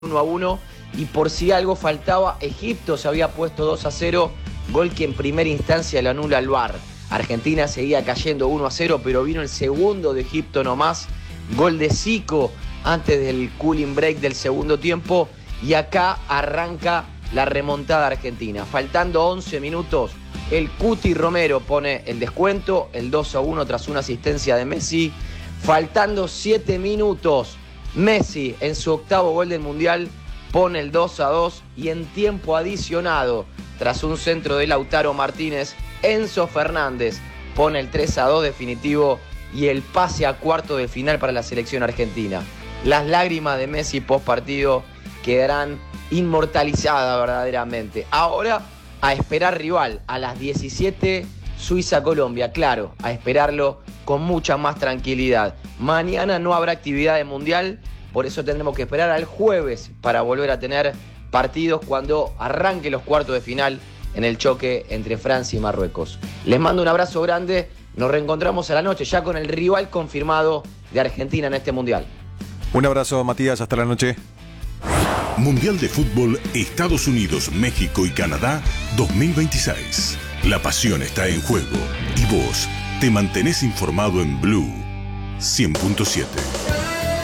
1-1, y por si algo faltaba, Egipto se había puesto 2-0, gol que en primera instancia lo anula el VAR. Argentina seguía cayendo 1-0, pero vino el segundo de Egipto nomás, gol de Zico antes del cooling break del segundo tiempo, y acá arranca la remontada argentina. Faltando 11 minutos, el Cuti Romero pone el descuento, el 2-1 tras una asistencia de Messi. Faltando 7 minutos, Messi en su octavo gol del Mundial pone el 2-2, y en tiempo adicionado, tras un centro de Lautaro Martínez, Enzo Fernández pone el 3-2 definitivo y el pase a cuarto de final para la selección argentina. Las lágrimas de Messi post partido quedarán inmortalizadas verdaderamente. Ahora a esperar rival a las 17, Suiza-Colombia, claro, a esperarlo con mucha más tranquilidad. Mañana no habrá actividad de Mundial, por eso tendremos que esperar al jueves para volver a tener partidos cuando arranque los cuartos de final en el choque entre Francia y Marruecos. Les mando un abrazo grande, nos reencontramos a la noche ya con el rival confirmado de Argentina en este Mundial. Un abrazo, Matías, hasta la noche. Mundial de Fútbol Estados Unidos, México y Canadá 2026. La pasión está en juego y vos te mantenés informado en Blue 100.7.